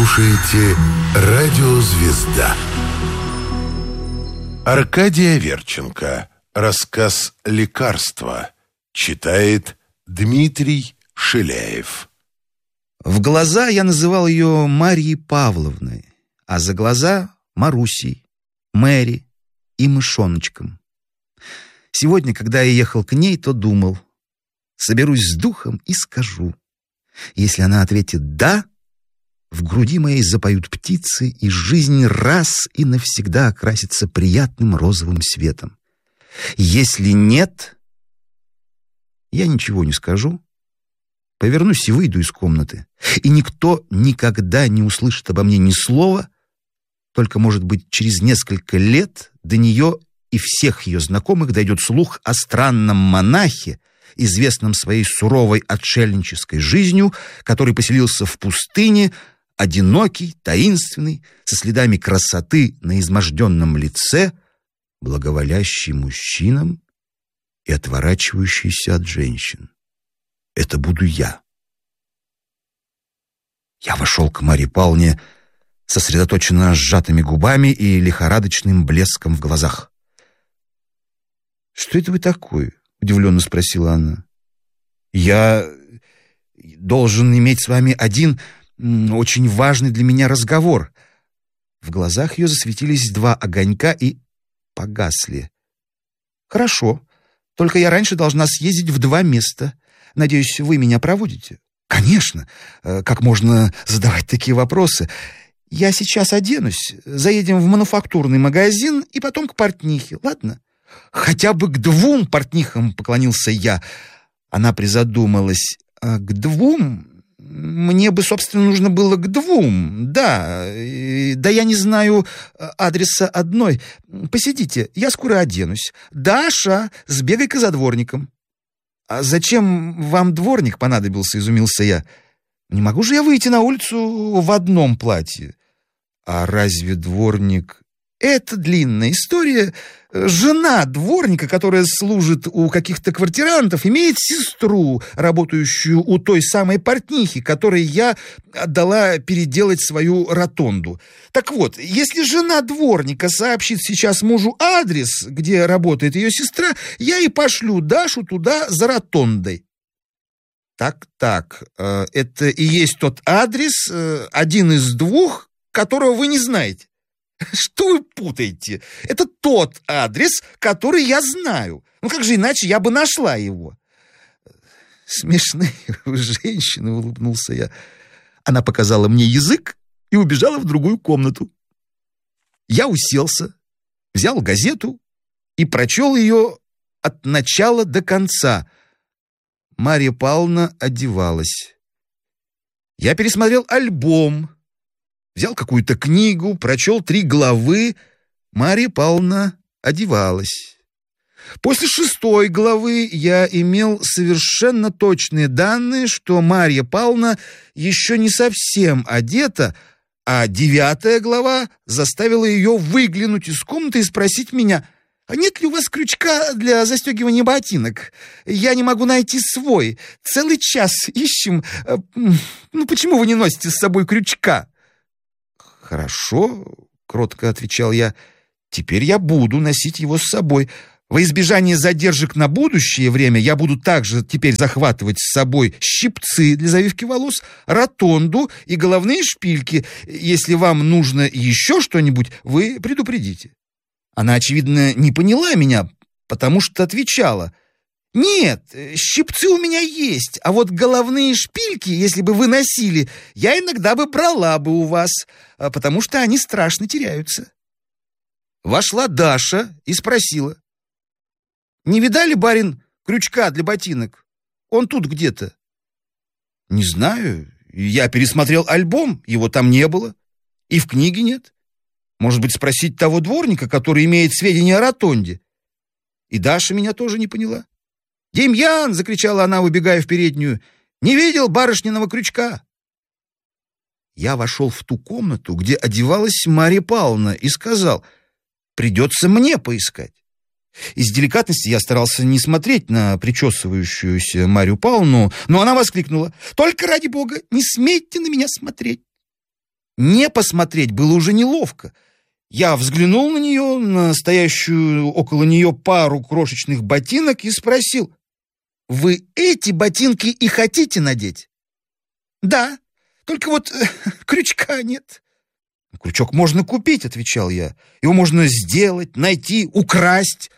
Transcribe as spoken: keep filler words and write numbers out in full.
слушаете «Радио Звезда». Аркадий Аверченко. Рассказ «Лекарство». Читает Дмитрий Шиляев. В глаза я называл ее Марьей Павловной, а за глаза — Марусей, Мэри и мышоночком. Сегодня, когда я ехал к ней, то думал: соберусь с духом и скажу. Если она ответит «да», в груди моей запоют птицы, и жизнь раз и навсегда окрасится приятным розовым светом. Если нет, я ничего не скажу, повернусь и выйду из комнаты, и никто никогда не услышит обо мне ни слова, только, может быть, через несколько лет до нее и всех ее знакомых дойдет слух о странном монахе, известном своей суровой отшельнической жизнью, который поселился в пустыне, одинокий, таинственный, со следами красоты на изможденном лице, благоволящий мужчинам и отворачивающийся от женщин. Это буду я. Я вошел к Марье Павловне сосредоточенно сжатыми губами и лихорадочным блеском в глазах. «Что это вы такое?» — удивленно спросила она. «Я должен иметь с вами один очень важный для меня разговор». В глазах ее засветились два огонька и погасли. «Хорошо, только я раньше должна съездить в два места. Надеюсь, вы меня проводите?» «Конечно. Как можно задавать такие вопросы? Я сейчас оденусь, заедем в мануфактурный магазин и потом к портнихе, ладно?» «Хотя бы к двум портнихам», — поклонился я. Она призадумалась. «А к двум? Мне бы, собственно, нужно было к двум. Да, да я не знаю адреса одной. Посидите, я скоро оденусь. Даша, сбегай-ка за дворником». «А зачем вам дворник понадобился?» — изумился я. «Не могу же я выйти на улицу в одном платье». «А разве дворник...» «Это длинная история. Жена дворника, которая служит у каких-то квартирантов, имеет сестру, работающую у той самой портнихи, которой я отдала переделать свою ротонду. Так вот, если жена дворника сообщит сейчас мужу адрес, где работает ее сестра, я и пошлю Дашу туда за ротондой». «Так-так, это и есть тот адрес, один из двух, которого вы не знаете?» «Что вы путаете? Это тот адрес, который я знаю. Ну как же иначе я бы нашла его?» «Смешные вы женщины», — улыбнулся я. Она показала мне язык и убежала в другую комнату. Я уселся, взял газету и прочел ее от начала до конца. Марья Павловна одевалась. Я пересмотрел альбом, взял какую-то книгу, прочел три главы. Марья Павловна одевалась. После шестой главы я имел совершенно точные данные, что Марья Павловна еще не совсем одета, а девятая глава заставила ее выглянуть из комнаты и спросить меня: «А нет ли у вас крючка для застегивания ботинок? Я не могу найти свой. Целый час ищем. Ну почему вы не носите с собой крючка?» «Хорошо», — кротко отвечал я, — «теперь я буду носить его с собой. Во избежание задержек на будущее время я буду также теперь захватывать с собой щипцы для завивки волос, ротонду и головные шпильки. Если вам нужно еще что-нибудь, вы предупредите». Она, очевидно, не поняла меня, потому что отвечала: «Нет, щипцы у меня есть, а вот головные шпильки, если бы вы носили, я иногда бы брала бы у вас, потому что они страшно теряются». Вошла Даша и спросила: «Не видали, барин, крючка для ботинок? Он тут где-то». «Не знаю, я пересмотрел альбом, его там не было, и в книге нет. Может быть, спросить того дворника, который имеет сведения о ротонде?» И Даша меня тоже не поняла. «Демьян!» — закричала она, убегая в переднюю. «Не видел барышниного крючка?» Я вошел в ту комнату, где одевалась Марья Павловна, и сказал: «Придется мне поискать». Из деликатности я старался не смотреть на причесывающуюся Марью Павловну, но она воскликнула: «Только ради бога, не смейте на меня смотреть». Не посмотреть было уже неловко. Я взглянул на нее, на стоящую около нее пару крошечных ботинок и спросил: «Вы эти ботинки и хотите надеть?» «Да, только вот э, крючка нет». «Крючок можно купить», — отвечал я. «Его можно сделать, найти, украсть.